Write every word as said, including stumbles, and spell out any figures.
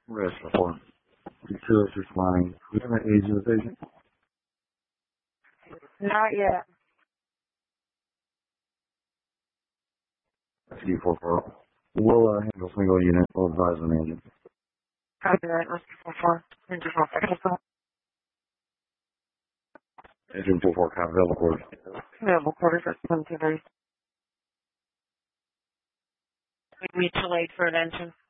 Rest report. Utilities responding. We have an age of the patient. Not yet. S D four four. We'll uh, handle single unit. We'll advise the agent. Copy that. S D four four. Agent four four. Agent four four, copy available quarters. Available quarters at seven two three. Mutual aid for attention.